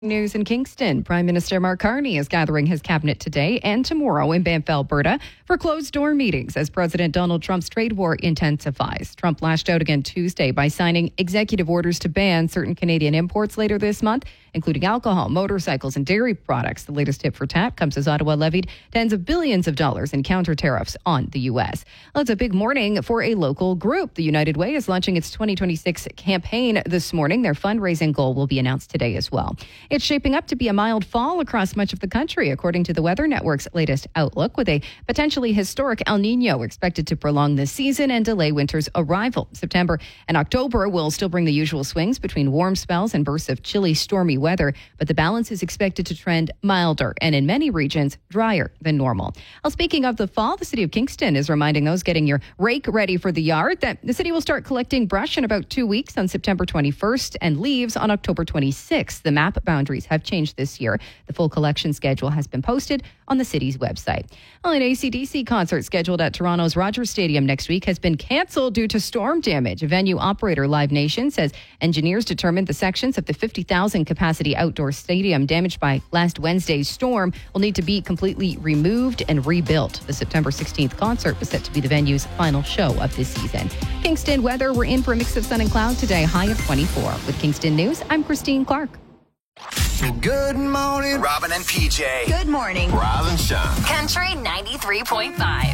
News in Kingston. Prime Minister Mark Carney is gathering his cabinet today and tomorrow in Banff, Alberta for closed-door meetings as President Donald Trump's trade war intensifies. Trump lashed out again Tuesday by signing executive orders to ban certain Canadian imports later this month, including alcohol, motorcycles, and dairy products. The latest tip for tat comes as Ottawa levied tens of billions of dollars in counter tariffs on the U.S. Well, it's a big morning for a local group. The United Way is launching its 2026 campaign this morning. Their fundraising goal will be announced today as well. It's shaping up to be a mild fall across much of the country, according to the Weather Network's latest outlook, with a potentially historic El Nino expected to prolong the season and delay winter's arrival. September and October will still bring the usual swings between warm spells and bursts of chilly, stormy weather, but the balance is expected to trend milder and in many regions drier than normal. Well, speaking of the fall, the City of Kingston is reminding those getting your rake ready for the yard that the city will start collecting brush in about 2 weeks on September 21st and leaves on October 26th. The map boundaries have changed this year. The full collection schedule has been posted on the city's website. Well, an AC/DC concert scheduled at Toronto's Rogers Stadium next week has been cancelled due to storm damage. A venue operator, Live Nation, says engineers determined the sections of the 50,000 capacity outdoor stadium damaged by last Wednesday's storm will need to be completely removed and rebuilt. The September 16th concert was set to be the venue's final show of this season. Kingston weather, we're in for a mix of sun and cloud today, high of 24. With Kingston News, I'm Christine Clark. Good morning, Robin and PJ. Good morning. Rob and Sean. Country 93.5.